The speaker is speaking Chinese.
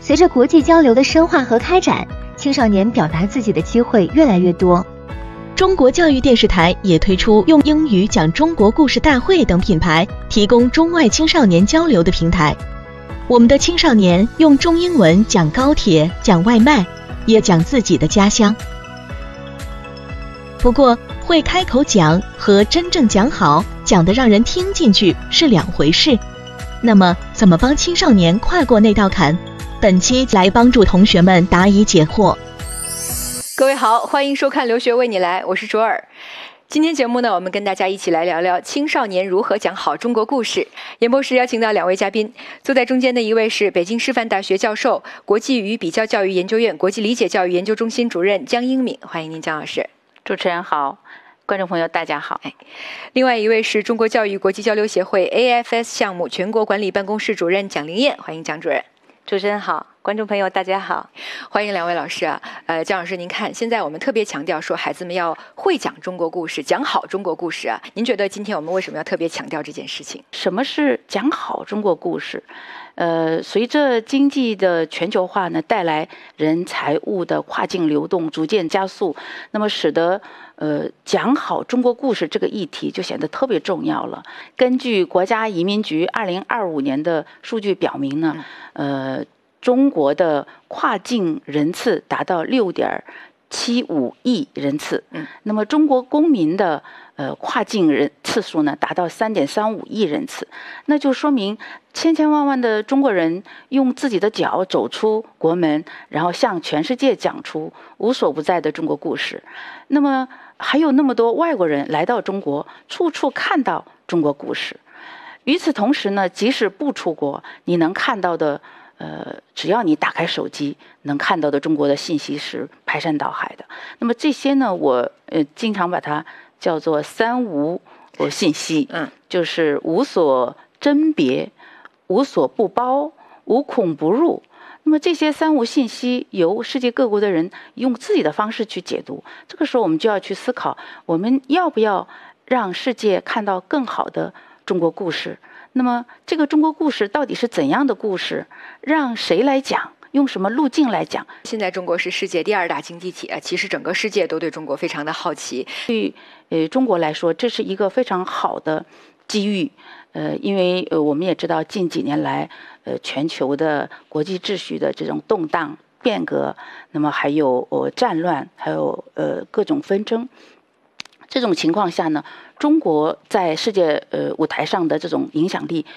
随着国际交流的深化和开展，青少年表达自己的机会越来越多。 中国教育电视台也推出用英语讲中国故事大会等品牌，提供中外青少年交流的平台。我们的青少年用中英文讲高铁，讲外卖，也讲自己的家乡。不过，会开口讲和真正讲好，讲得让人听进去是两回事。那么，怎么帮青少年跨过那道坎？本期来帮助同学们答疑解惑。 各位好，欢迎收看《留学为你来》，我是卓尔。今天节目呢，我们跟大家一起来聊聊青少年如何讲好中国故事。演播室邀请到两位嘉宾，坐在中间的一位是北京师范大学教授、国际与比较教育研究院国际理解教育研究中心主任江英敏，欢迎您，江老师。 主持人好，观众朋友大家好。 另外一位是中国教育国际交流协会 AFS 项目全国管理办公室主任蒋玲燕，欢迎蒋主任。 主持人好，观众朋友大家好， 欢迎两位老师啊。姜老师您看，现在我们特别强调说孩子们要会讲中国故事，讲好中国故事啊。您觉得今天我们为什么要特别强调这件事情？ 什么是讲好中国故事？随着经济的全球化呢，带来人财物的跨境流动逐渐加速，那么使得讲好中国故事这个议题就显得特别重要了。根据国家移民局2025年的数据表明呢，中国的跨境人次达到6.75亿人次，那么中国公民的跨境人次数呢达到3.35亿人次，那就说明千千万万的中国人用自己的脚走出国门，然后向全世界讲出无所不在的中国故事。那么还有那么多外国人来到中国，处处看到中国故事。与此同时呢，即使不出国，你能看到的只要你打开手机，能看到的中国的信息是排山倒海的。那么这些呢，我经常把它叫做三无信息，就是无所甄别、无所不包、无孔不入。那么这些三无信息由世界各国的人用自己的方式去解读，这个时候我们就要去思考，我们要不要让世界看到更好的中国故事？那么这个中国故事到底是怎样的故事？让谁来讲？用什么路径来讲？ 现在中国是世界第2大经济体啊，其实整个世界都对中国非常的好奇。 对中国来说，这是一个非常好的机遇。因为我们也知道近几年来全球的国际秩序的这种动荡变革，那么还有战乱，还有各种纷争。这种情况下呢，中国在世界舞台上的这种影响力